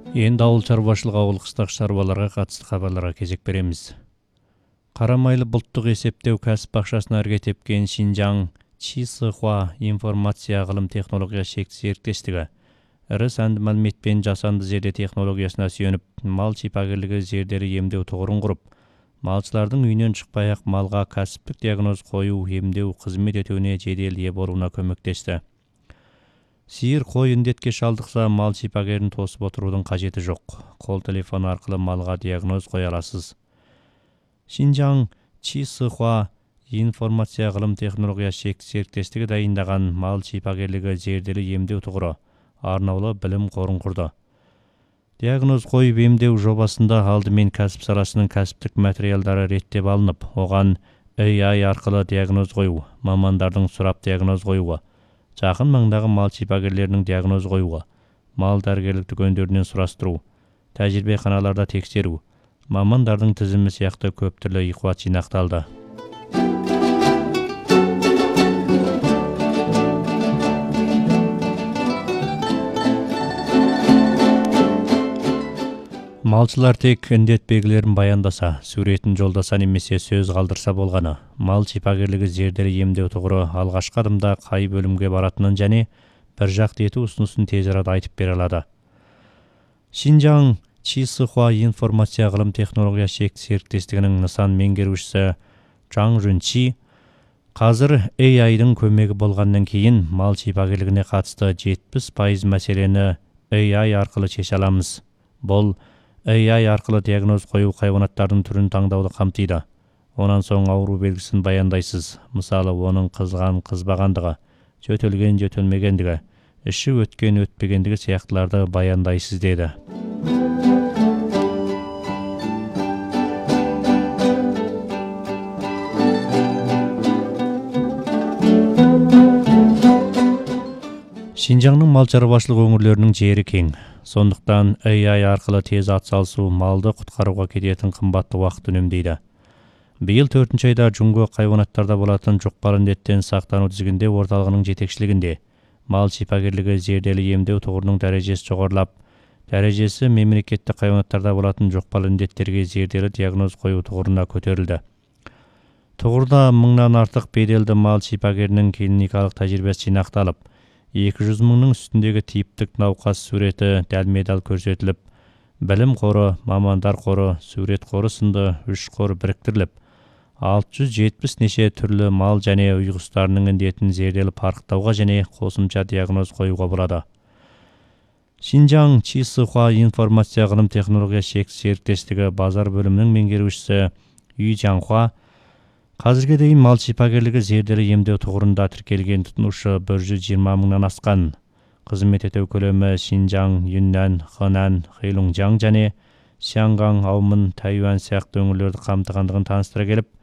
Енді ауыл шаруашылығы ауыл қыстақ шаруаларға қатысты хабарларға кезек береміз. Қарамайлы бұлттық есептеу кәсіп бақшасына ірге тепкен Шинжаң Чисыхуа информация ғылым технология шектес серіктестігі ірі санды мәлімет пен жасанды зерде технологиясына сүйеніп, мал шипагерлігі зерделі емдеу тұғырын құрып, малшылардың үйінен шықпай-ақ малға кәсіптік диагноз қою, емдеу қызмет етуіне жедел ие болуына көмектесті. Сиыр қой індетке шалдықса, мал шипагерін тосып отырудың қажеті жоқ. Қол телефон арқылы малға диагноз қоя аласыз. Шинжаң Чисыхуа информация ғылым технология шектес серіктестігі дайындаған мал шипагерлігі зерделі емдеу тұғыры арнаулы білім қорын құрды. Диагноз қойып емдеу жобасында алдымен кәсіп саласының кәсіптік материалдары реттеп алынып, оған AI арқылы диагноз қою, мамандардың сұрап диагноз қоюға, жақын маңдағы мал шипагерлерінің диагноз қоюға, мал дәрігерлік дүкендерінен сұрастыру, тәжірибе қаналарда тексеру, мамандардың тізімі сияқты көп түрлі ақпарат жинақталды. Малшылар тек індет белгілерін баяндаса, суретін жолдаса немесе сөз қалдырса болғаны. Мал шипагерлігі зерделі емдеу тұғыры алғашқы адымда қай бөлімге баратынын және бір жақты ету ұсынысын тез арада айтып бере алады. Шинжаң Чисыхуа информация ғылым технология шектес серіктестігінің нысан меңгерушісі Чаң Жунчи қазір AI-дың көмегі болғаннан кейін мал шипагерлігіне қатысты 70% мәселені AI арқылы шеше аламыз. Бұл AI арқылы диагноз қою хайуанаттардың түрін таңдауды қамтиды. Онан соң ауру белгісін баяндайсыз. Мысалы, оның қызған, қызбағандығы, жөтелген, жөтелмегендігі, іші өткен, өтпегендігі сияқтыларды баяндайсыз деді. Шинжаңның мал шаруашылығы өңірлерінің жері кең. Сондықтан AI арқылы тез атсалысу малды құтқаруға кететін қымбатты уақыт үнемдейді. Биыл 4-ші айда Джунго хайуанаттарда болатын жұқпалы індеттен сақтану тізгінде орталығының жетекшілігінде мал шипагерлігі зерделі емдеу тұғырының дәрежесі жоғарылап, дәрежесі мемлекеттік хайуанаттарда болатын жұқпалы індеттерге зерделі диагноз қою тұғырына көтерілді. Тұғырда 1000-нан артық беделді мал шипагерінің клиникалық тәжірибесі жинақталып, 200 мыңның үстіндегі типтік науқас суреті дәлме-дәл көрсетіліп, білім қоры, мамандар қоры, сурет қоры сынды 3 қор біріктіріліп, 670 неше түрлі мал және үй құстарының індетін зерделі парықтауға және қосымша диагноз қоюға болады. Шинжаң Чисыхуа информация ғылым технология шектес серіктестігі базар бөлімінің меңгерушісі Үй Жаңхуа қазірге дейін мал шипагерлігі зерделі емдеу тұғырында тіркелген тұтынушы 120 мыңнан асқан. Қызмет ету көлемі Шинжаң, Юннан, Хэнан, Хэйлунжаң және Сяңган, Аумын, Тайюан сияқты өңірлерді қамтығандығын таныстыра келіп,